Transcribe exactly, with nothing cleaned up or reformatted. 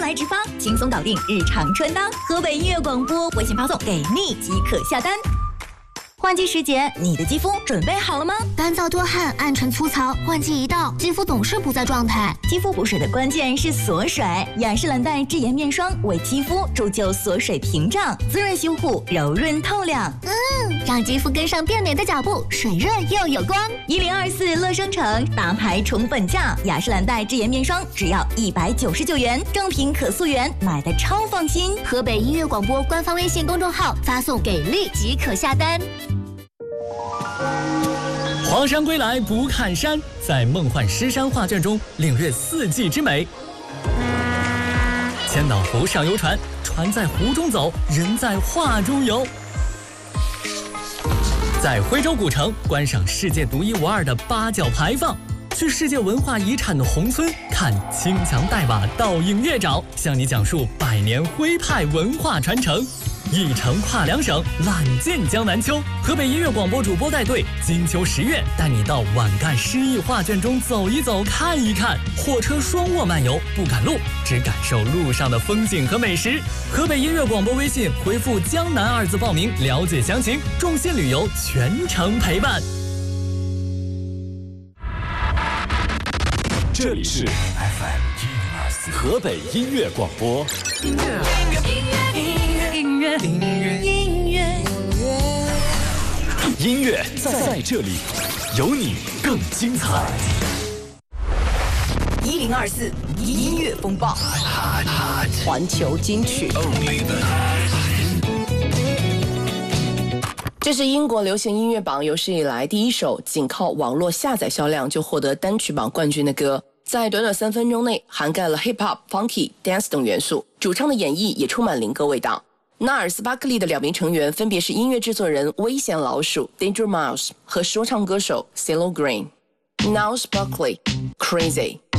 来直发，轻松搞定日常穿搭。河北音乐广播微信发送给你即可下单。换季时节，你的肌肤准备好了吗？ 干燥多汗、暗沉粗糙，换季一到，肌肤总是不在状态。 肌肤补水的关键是锁水，雅诗兰黛智妍面霜为肌肤铸就锁水屏障，滋润修护，柔润透亮。 嗯，让肌肤跟上变美的脚步，水润又有光。 一零二四乐生城大牌宠粉价，雅诗兰黛智妍面霜只要一百九十九元，正品可溯源，买的超放心。 河北音乐广播官方微信公众号发送给力即可下单。 黄山归来不看山，在梦幻诗山画卷中领略四季之美。千岛湖上游船，船在湖中走，人在画中游。在徽州古城观赏世界独一无二的八角牌坊，去世界文化遗产的宏村看青墙黛瓦倒映月沼，向你讲述百年徽派文化传承。一城跨两省，揽尽江南秋。河北音乐广播主播带队，金秋十月带你到皖赣诗意画卷中走一走、看一看。火车双卧漫游，不赶路，只感受路上的风景和美食。河北音乐广播微信回复“江南”二字报名，了解详情。众信旅游全程陪伴。 这里是 F M 一零二四河北音乐广播。音乐，音乐，音乐，音乐，音乐，音乐，音乐在这里，有你更精彩。 一零二四音乐风暴， 环球金曲。这是英国流行音乐榜有史以来第一首仅靠网络下载销量就获得单曲榜冠军的歌，在短短三分钟内涵盖了 hip-hop、funky、dance 等元素，主唱的演绎也充满灵歌味道。纳尔斯巴克利的两名成员分别是音乐制作人危险老鼠 Danger Mouse 和说唱歌手 CeeLo Green。Niles Barkley Crazy。